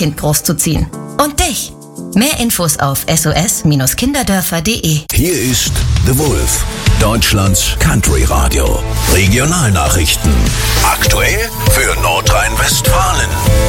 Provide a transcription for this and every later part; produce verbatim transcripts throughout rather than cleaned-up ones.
Kind großzuziehen. Und dich. Mehr Infos auf s o s Bindestrich kinderdörfer punkt de. Hier ist The Wolf, Deutschlands Country-Radio. Regionalnachrichten. Aktuell für Nordrhein-Westfalen.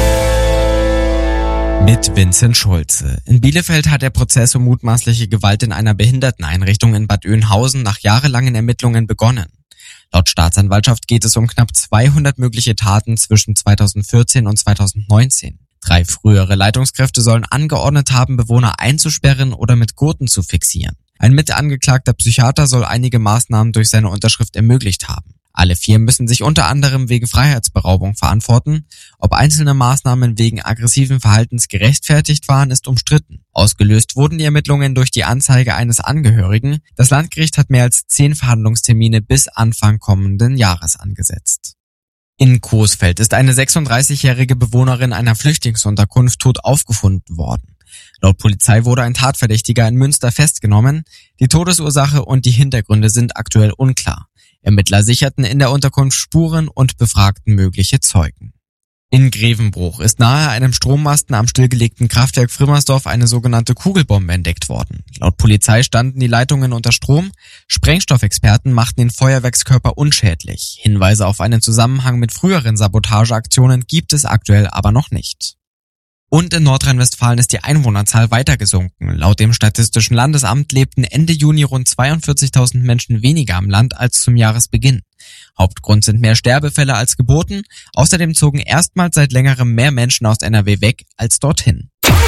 Mit Vincent Schulze. In Bielefeld hat der Prozess um mutmaßliche Gewalt in einer Behinderteneinrichtung in Bad Oeynhausen nach jahrelangen Ermittlungen begonnen. Laut Staatsanwaltschaft geht es um knapp zweihundert mögliche Taten zwischen zweitausendvierzehn und zweitausendneunzehn. Drei frühere Leitungskräfte sollen angeordnet haben, Bewohner einzusperren oder mit Gurten zu fixieren. Ein mitangeklagter Psychiater soll einige Maßnahmen durch seine Unterschrift ermöglicht haben. Alle vier müssen sich unter anderem wegen Freiheitsberaubung verantworten. Ob einzelne Maßnahmen wegen aggressiven Verhaltens gerechtfertigt waren, ist umstritten. Ausgelöst wurden die Ermittlungen durch die Anzeige eines Angehörigen. Das Landgericht hat mehr als zehn Verhandlungstermine bis Anfang kommenden Jahres angesetzt. In Coesfeld ist eine sechsunddreißigjährige Bewohnerin einer Flüchtlingsunterkunft tot aufgefunden worden. Laut Polizei wurde ein Tatverdächtiger in Münster festgenommen. Die Todesursache und die Hintergründe sind aktuell unklar. Ermittler sicherten in der Unterkunft Spuren und befragten mögliche Zeugen. In Grevenbruch ist nahe einem Strommasten am stillgelegten Kraftwerk Frimmersdorf eine sogenannte Kugelbombe entdeckt worden. Laut Polizei standen die Leitungen unter Strom. Sprengstoffexperten machten den Feuerwerkskörper unschädlich. Hinweise auf einen Zusammenhang mit früheren Sabotageaktionen gibt es aktuell aber noch nicht. Und in Nordrhein-Westfalen ist die Einwohnerzahl weiter gesunken. Laut dem Statistischen Landesamt lebten Ende Juni rund zweiundvierzigtausend Menschen weniger am Land als zum Jahresbeginn. Hauptgrund sind mehr Sterbefälle als Geburten. Außerdem zogen erstmals seit längerem mehr Menschen aus N R W weg als dorthin.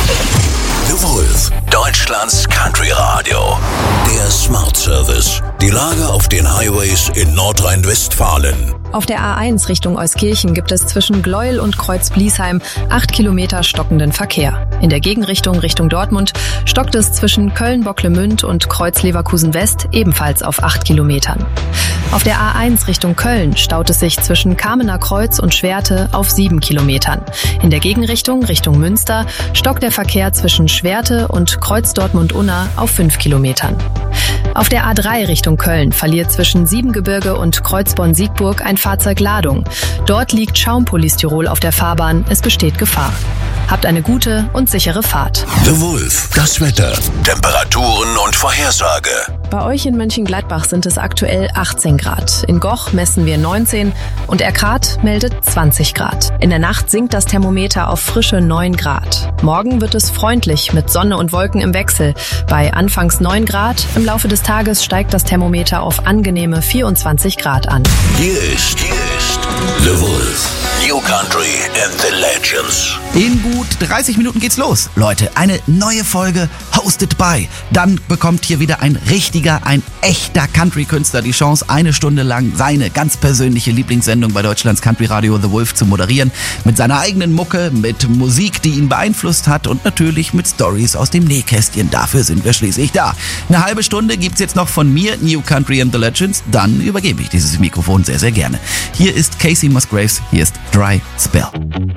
The Wolf, Deutschlands Country-Radio. Der Smart Service. Die Lage auf den Highways in Nordrhein-Westfalen. Auf der A eins Richtung Euskirchen gibt es zwischen Gleuel und Kreuz-Bliesheim acht Kilometer stockenden Verkehr. In der Gegenrichtung Richtung Dortmund stockt es zwischen Köln-Bocklemünd und Kreuz-Leverkusen-West ebenfalls auf acht Kilometern. Auf der A eins Richtung Köln staut es sich zwischen Kamener Kreuz und Schwerte auf sieben Kilometern. In der Gegenrichtung Richtung Münster stockt der Verkehr zwischen Schwerte und Kreuz-Dortmund-Unna auf fünf Kilometern. Auf der A drei Richtung Köln verliert zwischen Siebengebirge und Kreuzborn-Siegburg ein Fahrzeug Ladung. Dort liegt Schaumpolystyrol auf der Fahrbahn. Es besteht Gefahr. Habt eine gute und sichere Fahrt. The Wolf, das Wetter, Temperaturen und Vorhersage. Bei euch in Mönchengladbach sind es aktuell achtzehn Grad. In Goch messen wir neunzehn und Erkrath meldet zwanzig Grad. In der Nacht sinkt das Thermometer auf frische neun Grad. Morgen wird es freundlich mit Sonne und Wolken im Wechsel. Bei anfangs neun Grad, im Laufe des Tages steigt das Thermometer auf angenehme vierundzwanzig Grad an. Hier ist, hier ist The Wolf. New Country and the Legends. In gut dreißig Minuten geht's los. Leute, eine neue Folge hosted by. Dann bekommt hier wieder ein richtiger, ein echter Country-Künstler die Chance, eine Stunde lang seine ganz persönliche Lieblingssendung bei Deutschlands Country Radio The Wolf zu moderieren. Mit seiner eigenen Mucke, mit Musik, die ihn beeinflusst hat und natürlich mit Stories aus dem Nähkästchen. Dafür sind wir schließlich da. Eine halbe Stunde gibt's jetzt noch von mir, New Country and the Legends. Dann übergebe ich dieses Mikrofon sehr, sehr gerne. Hier ist Casey Musgraves, hier ist Dry Spell.